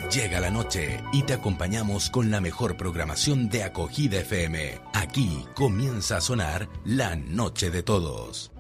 Llega la noche y te acompañamos con la mejor programación de Acogida FM. Aquí comienza a sonar La Noche de Todos.